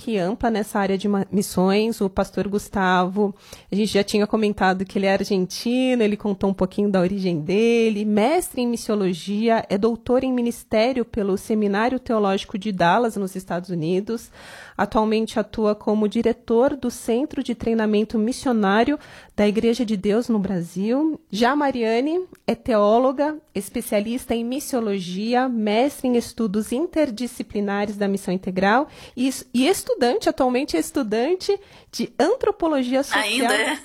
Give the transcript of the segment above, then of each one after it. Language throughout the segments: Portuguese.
aqui ampla nessa área de missões. O pastor Gustavo, a gente já tinha comentado que ele é argentino, ele contou um pouquinho da origem dele, mestre em missiologia, é doutor em ministério pelo Seminário Teológico de Dallas, nos Estados Unidos. Atualmente atua como diretor do Centro de Treinamento Missionário da Igreja de Deus no Brasil. Já a Mariane é teóloga, especialista em missiologia, mestre em estudos interdisciplinares da missão integral e atualmente é estudante de antropologia social. Ainda é?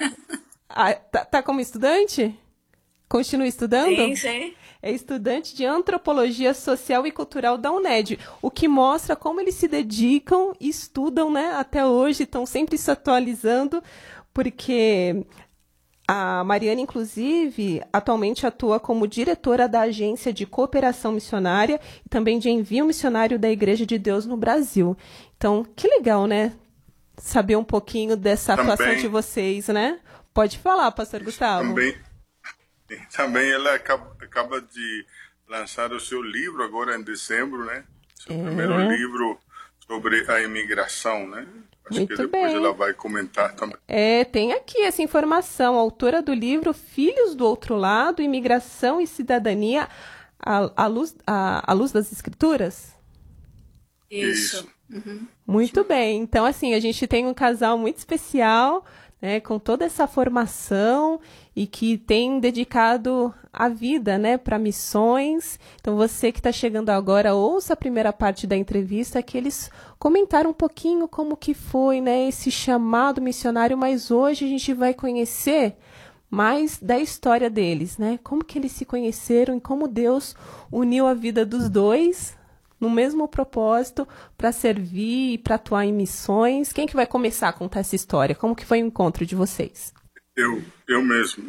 Tá como estudante? Continua estudando? Sim, sim. É estudante de Antropologia Social e Cultural da UNED, o que mostra como eles se dedicam e estudam, né, até hoje, estão sempre se atualizando, porque a Mariane, inclusive, atualmente atua como diretora da Agência de Cooperação Missionária e também de Envio Missionário da Igreja de Deus no Brasil. Então, que legal, né? Saber um pouquinho dessa atuação de vocês, né? Pode falar, pastor Gustavo. Também ela acaba de lançar o seu livro agora em dezembro, né? Seu primeiro livro sobre a imigração, né? Acho que depois ela vai comentar também. Tem aqui essa informação. A autora do livro Filhos do Outro Lado, Imigração e Cidadania à luz das Escrituras? Isso. Muito bem. Então, assim, a gente tem um casal muito especial, né, com toda essa formação e que tem dedicado a vida, né, para missões. Então, você que está chegando agora, ouça a primeira parte da entrevista, que eles comentaram um pouquinho como que foi, né, esse chamado missionário, mas hoje a gente vai conhecer mais da história deles, né, como que eles se conheceram e como Deus uniu a vida dos dois no mesmo propósito, para servir e para atuar em missões. Quem que vai começar a contar essa história? Como que foi o encontro de vocês? Eu mesmo.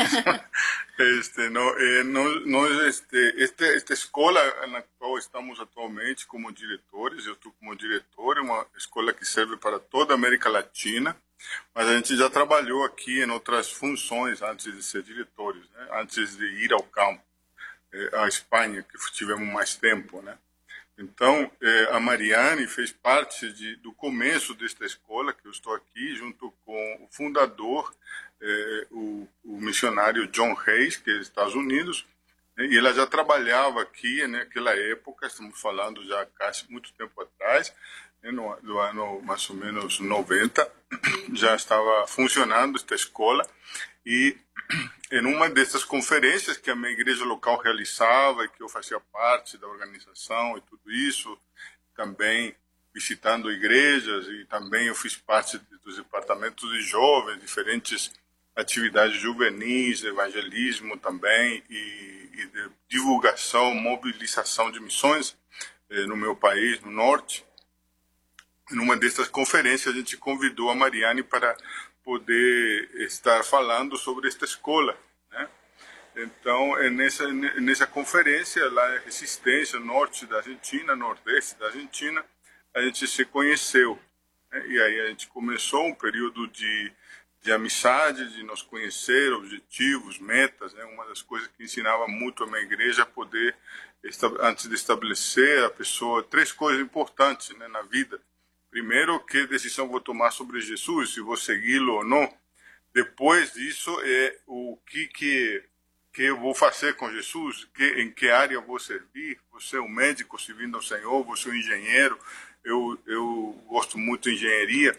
Esta escola na qual estamos atualmente como diretores, eu estou como diretor, é uma escola que serve para toda a América Latina, mas a gente já trabalhou aqui em outras funções antes de ser diretores, né? Antes de ir ao campo, à Espanha, que tivemos mais tempo, né? Então, a Mariane fez parte do começo desta escola, que eu estou aqui, junto com o fundador, o missionário John Hayes, que é dos Estados Unidos, né, e ela já trabalhava aqui, né, naquela época, estamos falando já quase muito tempo atrás, né, no ano mais ou menos 90, já estava funcionando esta escola, e em uma dessas conferências que a minha igreja local realizava e que eu fazia parte da organização e tudo isso, também visitando igrejas, e também eu fiz parte dos departamentos de jovens, diferentes atividades juvenis, evangelismo também, e de divulgação, mobilização de missões no meu país, no norte. Numa dessas conferências a gente convidou a Mariane para poder estar falando sobre esta escola, né? Então, nessa conferência, lá em Resistência, norte da Argentina, nordeste da Argentina, a gente se conheceu, né? E aí a gente começou um período de amizade, de nos conhecer, objetivos, metas, né? Uma das coisas que ensinava muito a minha igreja é poder, antes de estabelecer a pessoa, 3 coisas importantes, né, na vida. Primeiro, que decisão vou tomar sobre Jesus, se vou segui-lo ou não. Depois disso, o que eu vou fazer com Jesus, em que área eu vou servir. Você é um médico servindo ao Senhor, você é um engenheiro, eu gosto muito de engenharia,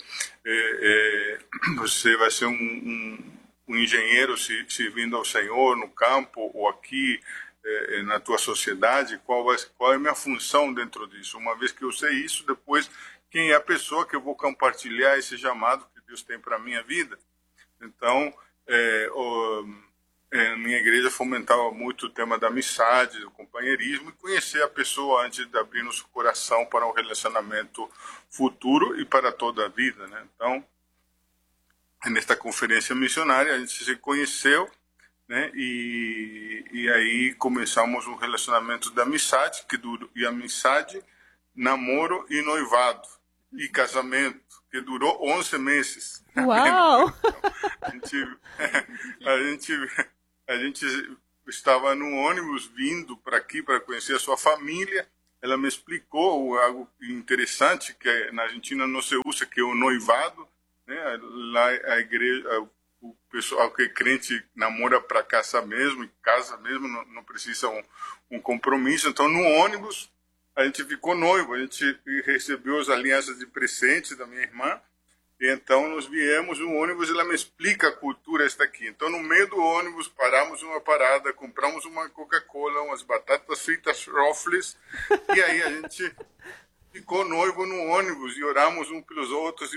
você vai ser um engenheiro servindo ao Senhor no campo ou aqui na tua sociedade. Qual é a minha função dentro disso? Uma vez que eu sei isso, depois quem é a pessoa que eu vou compartilhar esse chamado que Deus tem para a minha vida. Então, minha igreja fomentava muito o tema da amizade, do companheirismo, e conhecer a pessoa antes de abrir nosso coração para um relacionamento futuro e para toda a vida, né? Então, nesta conferência missionária, a gente se conheceu, né? E aí começamos um relacionamento de amizade, namoro e noivado. E casamento, que durou 11 meses. Uau! A gente estava no ônibus vindo para aqui para conhecer a sua família. ela me explicou algo interessante que na Argentina não se usa, que é o noivado, né? Lá a igreja, o pessoal que é crente namora para casar mesmo, casa mesmo, não precisa um compromisso. Então, no ônibus, a gente ficou noivo, a gente recebeu as alianças de presente da minha irmã, e então nós viemos no ônibus e ela me explica a cultura esta aqui. Então, no meio do ônibus, paramos uma parada, compramos uma Coca-Cola, umas batatas fritas Ruffles, e aí a gente ficou noivo no ônibus e oramos uns pelos outros e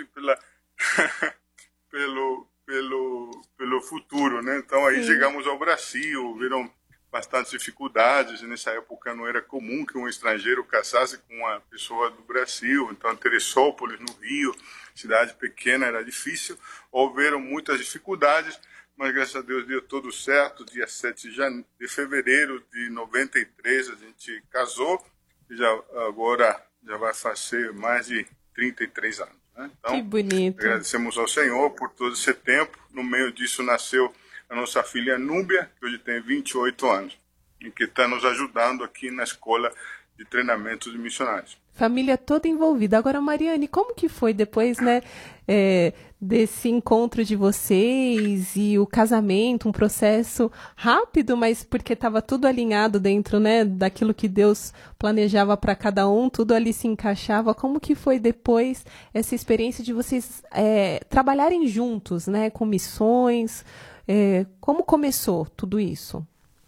pelo futuro, né? Então, aí chegamos ao Brasil, viram bastantes dificuldades. Nessa época não era comum que um estrangeiro casasse com uma pessoa do Brasil. Então, Teresópolis, no Rio, cidade pequena, era difícil. Houveram muitas dificuldades, mas graças a Deus deu tudo certo. Dia 7 de fevereiro de 93 a gente casou e agora já vai fazer mais de 33 anos. Né? Então, que bonito. Agradecemos ao Senhor por todo esse tempo. No meio disso nasceu a nossa filha Núbia, que hoje tem 28 anos, e que está nos ajudando aqui na escola de treinamento de missionários. Família toda envolvida. Agora, Mariane, como que foi depois, né, desse encontro de vocês e o casamento, um processo rápido, mas porque estava tudo alinhado dentro, né, daquilo que Deus planejava para cada um, tudo ali se encaixava. Como que foi depois essa experiência de vocês trabalharem juntos, né, com missões? Como começou tudo isso?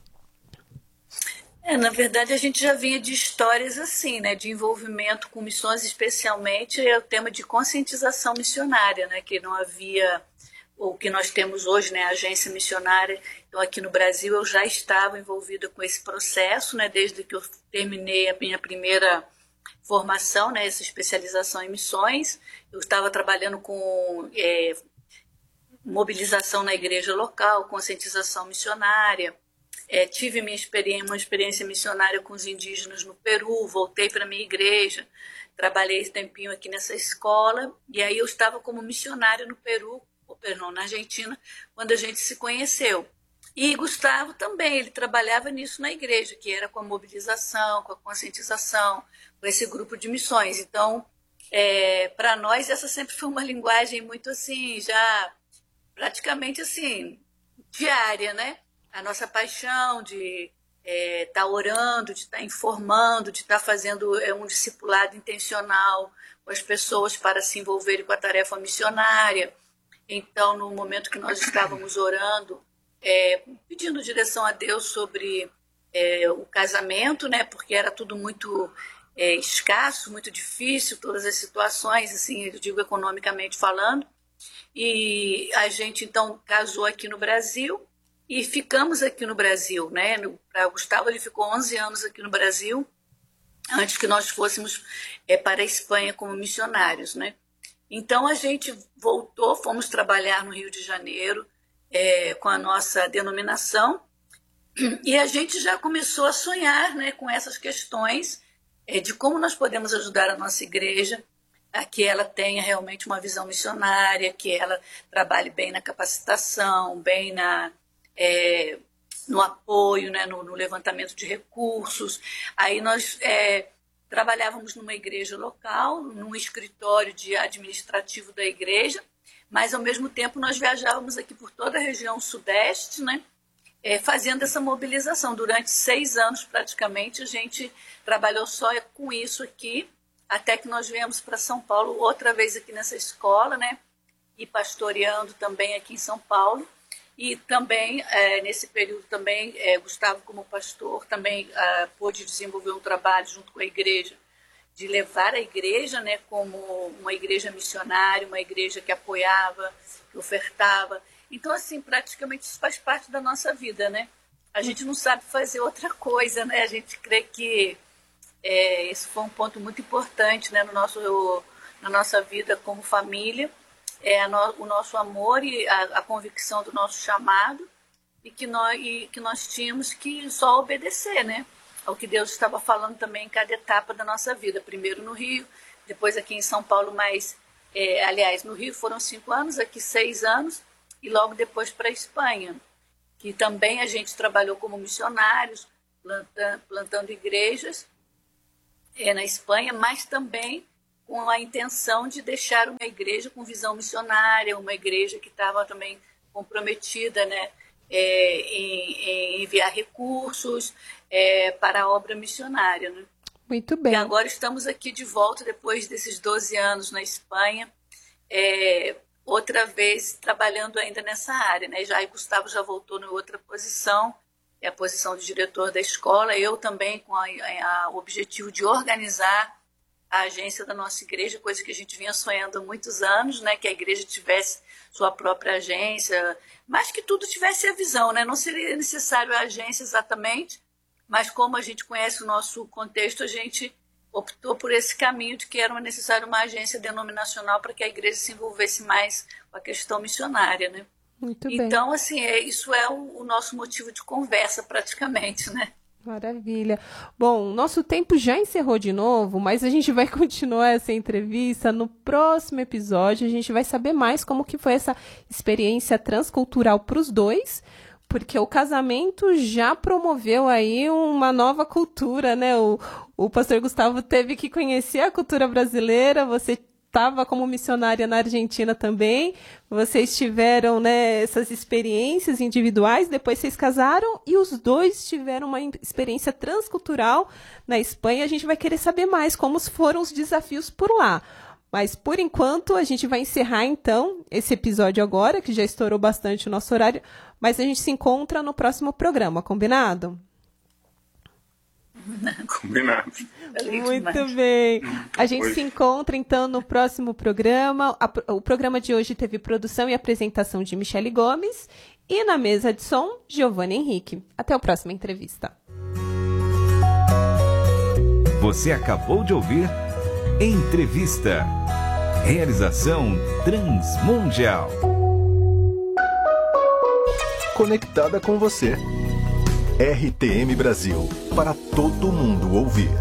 Na verdade, a gente já vinha de histórias assim, né, de envolvimento com missões, especialmente o tema de conscientização missionária, né, que não havia o que nós temos hoje, né, a agência missionária. Então, aqui no Brasil, eu já estava envolvida com esse processo, né, desde que eu terminei a minha primeira formação, né, essa especialização em missões. Eu estava trabalhando com mobilização na igreja local, conscientização missionária. Tive uma experiência missionária com os indígenas no Peru, voltei para a minha igreja, trabalhei esse tempinho aqui nessa escola, e aí eu estava como missionária no Peru, na Argentina, quando a gente se conheceu. E Gustavo também, ele trabalhava nisso na igreja, que era com a mobilização, com a conscientização, com esse grupo de missões. Então, para nós, essa sempre foi uma linguagem muito assim, já praticamente assim, diária, né? A nossa paixão de estar orando, de estar informando, de estar fazendo um discipulado intencional com as pessoas para se envolverem com a tarefa missionária. Então, no momento que nós estávamos orando, pedindo direção a Deus sobre o casamento, né, porque era tudo muito escasso, muito difícil, todas as situações, assim, eu digo economicamente falando. E a gente, então, casou aqui no Brasil e ficamos aqui no Brasil, né? Para Gustavo, ele ficou 11 anos aqui no Brasil, antes que nós fôssemos para a Espanha como missionários, né? Então, a gente voltou, fomos trabalhar no Rio de Janeiro com a nossa denominação, e a gente já começou a sonhar, né, com essas questões de como nós podemos ajudar a nossa igreja a que ela tenha realmente uma visão missionária, que ela trabalhe bem na capacitação, bem no apoio, né, no levantamento de recursos. Aí nós trabalhávamos numa igreja local, num escritório de administrativo da igreja, mas ao mesmo tempo nós viajávamos aqui por toda a região sudeste, né, fazendo essa mobilização. Durante 6 anos, praticamente, a gente trabalhou só com isso aqui, até que nós viemos para São Paulo, outra vez aqui nessa escola, né, e pastoreando também aqui em São Paulo. E também, nesse período também, Gustavo, como pastor, também pôde desenvolver um trabalho junto com a igreja, de levar a igreja, né, como uma igreja missionária, uma igreja que apoiava, que ofertava. Então, assim, praticamente isso faz parte da nossa vida, né? A gente não sabe fazer outra coisa, né? A gente crê que esse foi um ponto muito importante, né, na nossa vida como família, o nosso amor e a convicção do nosso chamado, e que nós tínhamos que só obedecer, né, ao que Deus estava falando também em cada etapa da nossa vida. Primeiro no Rio, depois aqui em São Paulo, aliás, no Rio foram 5 anos, aqui 6 anos, e logo depois para a Espanha, que também a gente trabalhou como missionários, plantando igrejas, na Espanha, mas também com a intenção de deixar uma igreja com visão missionária, uma igreja que estava também comprometida, né, em enviar recursos para a obra missionária. Né? Muito bem. E agora estamos aqui de volta, depois desses 12 anos na Espanha, outra vez trabalhando ainda nessa área. Né? O Gustavo já voltou em outra posição, a posição de diretor da escola, eu também com o objetivo de organizar a agência da nossa igreja, coisa que a gente vinha sonhando há muitos anos, né? Que a igreja tivesse sua própria agência, mas que tudo tivesse a visão, né? Não seria necessário a agência exatamente, mas como a gente conhece o nosso contexto, a gente optou por esse caminho de que era necessário uma agência denominacional para que a igreja se envolvesse mais com a questão missionária, né? Muito bem. Então, assim, isso é o nosso motivo de conversa praticamente, né? Maravilha. Bom, nosso tempo já encerrou de novo, mas a gente vai continuar essa entrevista no próximo episódio. A gente vai saber mais como que foi essa experiência transcultural para os dois, porque o casamento já promoveu aí uma nova cultura, né? O pastor Gustavo teve que conhecer a cultura brasileira, você estava como missionária na Argentina também, vocês tiveram, né, essas experiências individuais, depois vocês casaram e os dois tiveram uma experiência transcultural na Espanha. A gente vai querer saber mais como foram os desafios por lá. Mas, por enquanto, a gente vai encerrar, então, esse episódio agora, que já estourou bastante o nosso horário, mas a gente se encontra no próximo programa, combinado? Combinado. Muito bem. A gente se encontra, então, no próximo programa. O programa de hoje teve produção e apresentação de Michele Gomes e na mesa de som, Giovanni Henrique. Até a próxima entrevista. Você acabou de ouvir Entrevista. Realização Transmundial. Conectada com você. RTM Brasil, para todo mundo ouvir.